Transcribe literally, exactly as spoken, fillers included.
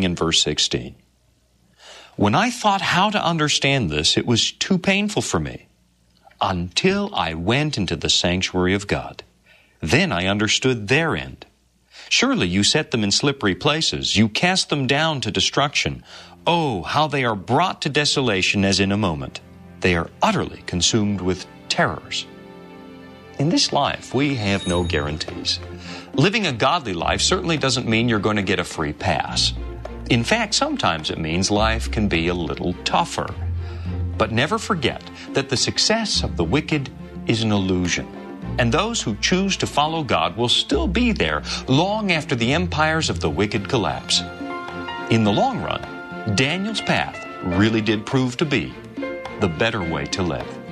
in verse sixteen. When I thought how to understand this, it was too painful for me, until I went into the sanctuary of God. Then I understood their end. Surely you set them in slippery places. You cast them down to destruction. Oh, how they are brought to desolation as in a moment. They are utterly consumed with terrors. In this life, we have no guarantees. Living a godly life certainly doesn't mean you're going to get a free pass. In fact, sometimes it means life can be a little tougher. But never forget that the success of the wicked is an illusion. And those who choose to follow God will still be there long after the empires of the wicked collapse. In the long run, Daniel's path really did prove to be the better way to live.